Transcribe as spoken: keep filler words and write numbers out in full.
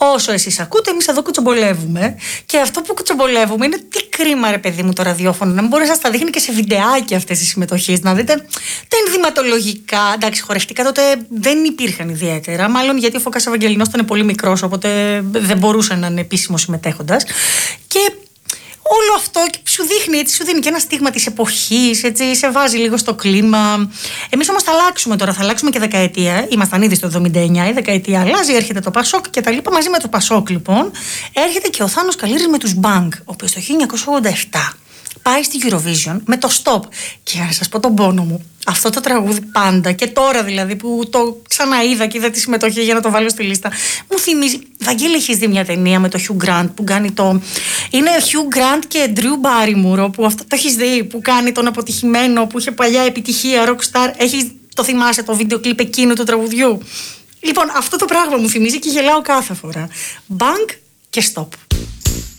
όσο εσείς ακούτε, εμείς εδώ κουτσομπολεύουμε. Και αυτό που κουτσομπολεύουμε είναι τι κρίμα, ρε παιδί μου, το ραδιόφωνο. Να μην μπορεί να στα δείχνει και σε βιντεάκι αυτές τις συμμετοχές. Να δείτε τα ενδυματολογικά. Εντάξει, χορευτικά τότε δεν υπήρχαν ιδιαίτερα. Μάλλον γιατί ο Φώκας Ευαγγελινός ήταν πολύ μικρός, οπότε δεν μπορούσε να είναι επίσημο συμμετέχοντας. Και όλο αυτό σου δείχνει, έτσι, σου δίνει και ένα στίγμα της εποχής, έτσι, σε βάζει λίγο στο κλίμα. Εμείς όμως θα αλλάξουμε τώρα, θα αλλάξουμε και δεκαετία. Ήμασταν ήδη στο εβδομήντα εννιά, η δεκαετία αλλάζει, έρχεται το Πασόκ και τα λοιπά. Μαζί με το Πασόκ, λοιπόν, έρχεται και ο Θάνος Καλήρης με τους Bang, ο οποίος το χίλια εννιακόσια ογδόντα επτά πάει στη Eurovision με το Stop. Και να σας πω τον πόνο μου, αυτό το τραγούδι πάντα και τώρα δηλαδή που το ξαναείδα και είδα τη συμμετοχή για να το βάλω στη λίστα, μου θυμίζει. Βαγγέλη, έχεις δει μια ταινία με το Hugh Grant που κάνει το. Είναι Hugh Grant και Drew Barrymore, που αυτό το έχεις δει, που κάνει τον αποτυχημένο, που είχε παλιά επιτυχία, rockstar. Έχεις, το θυμάσαι το βίντεο κλιπ εκείνου του τραγουδιού? Λοιπόν, αυτό το πράγμα μου θυμίζει και γελάω κάθε φορά. Bang και Stop.